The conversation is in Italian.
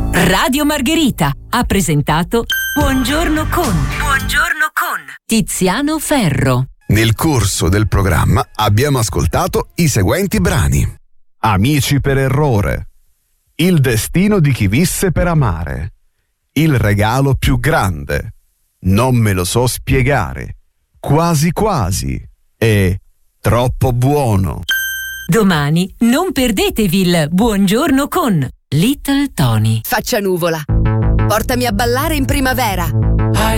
Radio Margherita ha presentato Buongiorno con Tiziano Ferro. Nel corso del programma abbiamo ascoltato i seguenti brani: Amici per errore, Il destino di chi visse per amare, Il regalo più grande, Non me lo so spiegare, Quasi quasi e Troppo buono. Domani non perdetevi il Buongiorno con Little Tony. Faccia nuvola. Portami a ballare in primavera.